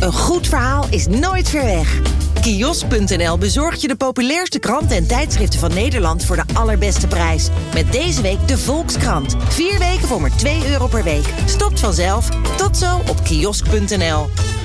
Een goed verhaal is nooit ver weg. Kiosk.nl bezorgt je de populairste kranten en tijdschriften van Nederland voor de allerbeste prijs. Met deze week de Volkskrant. 4 weken voor maar €2 per week. Stopt vanzelf. Tot zo op kiosk.nl.